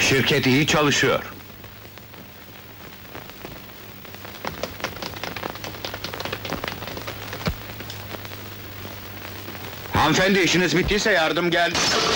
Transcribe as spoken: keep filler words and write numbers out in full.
Şirket iyi çalışıyor. Hanımefendi, işiniz bittiyse yardım gel.